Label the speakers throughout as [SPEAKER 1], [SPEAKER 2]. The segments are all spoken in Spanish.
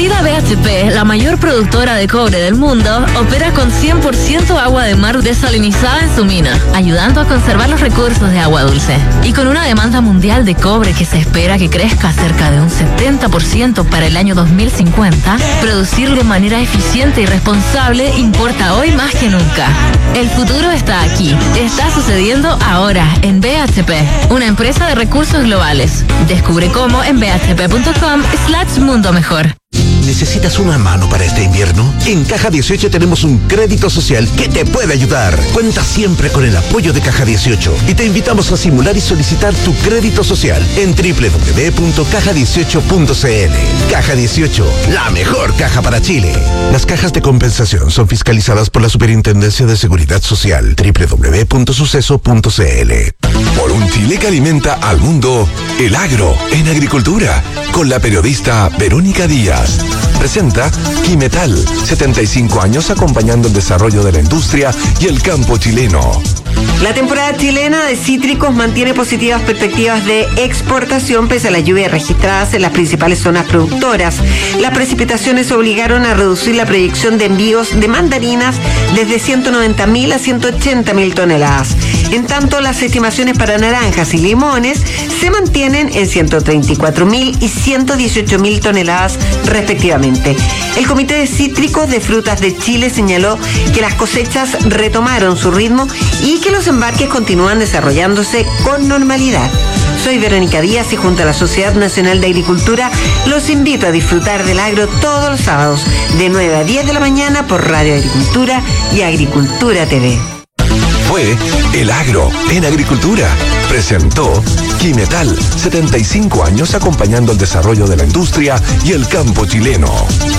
[SPEAKER 1] Fundida BHP, la mayor productora de cobre del mundo, opera con 100% agua de mar desalinizada en su mina, ayudando a conservar los recursos de agua dulce. Y con una demanda mundial de cobre que se espera que crezca cerca de un 70% para el año 2050, producirlo de manera eficiente y responsable importa hoy más que nunca. El futuro está aquí. Está sucediendo ahora en BHP, una empresa de recursos globales. Descubre cómo en bhp.com/mundo mejor.
[SPEAKER 2] ¿Necesitas una mano para este invierno? En Caja 18 tenemos un crédito social que te puede ayudar. Cuenta siempre con el apoyo de Caja 18 y te invitamos a simular y solicitar tu crédito social en www.caja18.cl. Caja 18, la mejor caja para Chile. Las cajas de compensación son fiscalizadas por la Superintendencia de Seguridad Social. www.suceso.cl.
[SPEAKER 3] Por un Chile que alimenta al mundo, el agro en agricultura, con la periodista Verónica Díaz. Presenta Quimetal, 75 años acompañando el desarrollo de la industria y el campo chileno.
[SPEAKER 4] La temporada chilena de cítricos mantiene positivas perspectivas de exportación pese a las lluvias registradas en las principales zonas productoras. Las precipitaciones obligaron a reducir la proyección de envíos de mandarinas desde 190.000 a 180.000 toneladas. En tanto, las estimaciones para naranjas y limones se mantienen en 134.000 y 118.000 toneladas respectivamente. El Comité de Cítricos de Frutas de Chile señaló que las cosechas retomaron su ritmo y que los embarques continúan desarrollándose con normalidad. Soy Verónica Díaz y junto a la Sociedad Nacional de Agricultura los invito a disfrutar del agro todos los sábados de 9 a 10 de la mañana por Radio Agricultura y Agricultura TV.
[SPEAKER 3] Fue El Agro en Agricultura. Presentó Quimetal, 75 años acompañando el desarrollo de la industria y el campo chileno.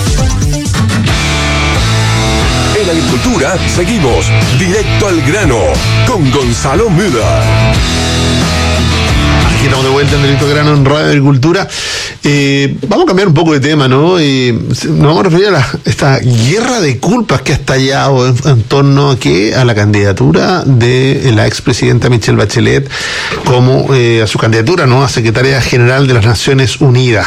[SPEAKER 3] En Agricultura seguimos directo al grano con Gonzalo Müller.
[SPEAKER 5] Aquí estamos de vuelta en Directo al Grano en Radio Agricultura. Vamos a cambiar un poco de tema, ¿no? Nos vamos a referir a esta guerra de culpas que ha estallado en torno a la candidatura de la expresidenta Michelle Bachelet como a su candidatura, ¿no? A secretaria general de las Naciones Unidas.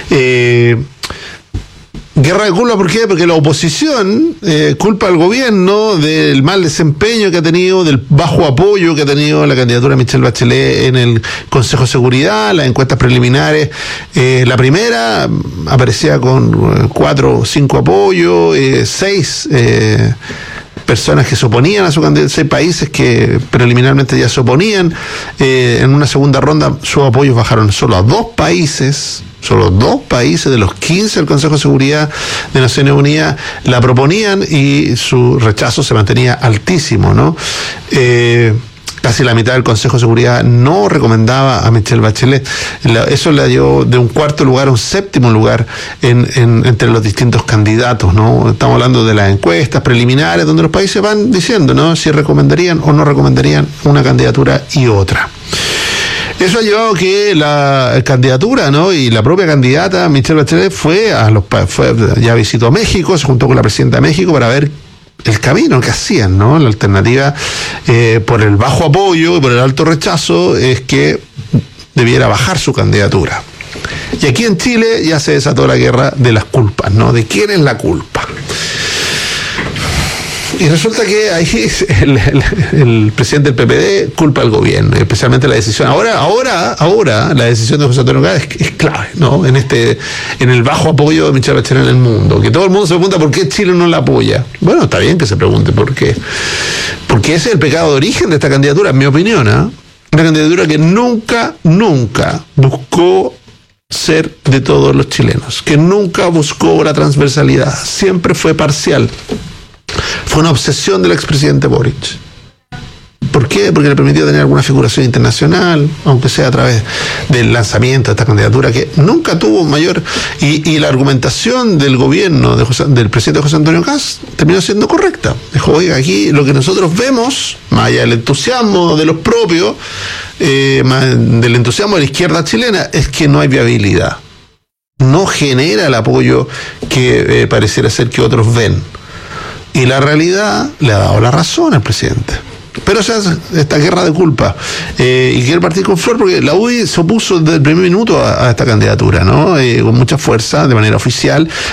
[SPEAKER 5] Guerra de culpa, ¿por qué? Porque la oposición culpa al gobierno del mal desempeño que ha tenido, del bajo apoyo que ha tenido la candidatura de Michelle Bachelet en el Consejo de Seguridad, las encuestas preliminares. La primera aparecía con 4 o 5 apoyos, 6 personas que se oponían a su candidatura, 6 países que preliminarmente ya se oponían. En una segunda ronda sus apoyos bajaron solo a 2 países. Solo 2 países de los 15 del Consejo de Seguridad de Naciones Unidas la proponían y su rechazo se mantenía altísimo, ¿no? Casi la mitad del Consejo de Seguridad no recomendaba a Michelle Bachelet. Eso la dio de un 4º lugar a un 7º lugar entre los distintos candidatos, ¿no? Estamos hablando de las encuestas preliminares donde los países van diciendo, ¿no?, si recomendarían o no recomendarían una candidatura y otra. Eso ha llevado a que la candidatura, ¿no?, y la propia candidata Michelle Bachelet ya visitó México, se juntó con la presidenta de México para ver el camino que hacían, ¿no? La alternativa, por el bajo apoyo y por el alto rechazo, es que debiera bajar su candidatura. Y aquí en Chile ya se desató la guerra de las culpas, ¿no? ¿De quién es la culpa? Y resulta que ahí el presidente del PPD culpa al gobierno, especialmente la decisión. Ahora la decisión de José Antonio Caz es clave, ¿no? En el bajo apoyo de Michelle Bachelet en el mundo. Que todo el mundo se pregunta por qué Chile no la apoya. Bueno, está bien que se pregunte por qué. Porque ese es el pecado de origen de esta candidatura, en mi opinión, ¿eh? Una candidatura que nunca buscó ser de todos los chilenos, que nunca buscó la transversalidad, siempre fue parcial. Fue una obsesión del expresidente Boric. ¿Por qué? Porque le permitió tener alguna figuración internacional, aunque sea a través del lanzamiento de esta candidatura que nunca tuvo mayor... Y la argumentación del gobierno del presidente José Antonio Caz terminó siendo correcta. Dijo, oiga, aquí lo que nosotros vemos, más allá del entusiasmo de los propios, del entusiasmo de la izquierda chilena, es que no hay viabilidad. No genera el apoyo que pareciera ser que otros ven. Y la realidad le ha dado la razón al presidente. Pero se hace esta guerra de culpa. Y quiere partir con flor porque la UDI se opuso desde el primer minuto a esta candidatura, ¿no? Con mucha fuerza, de manera oficial.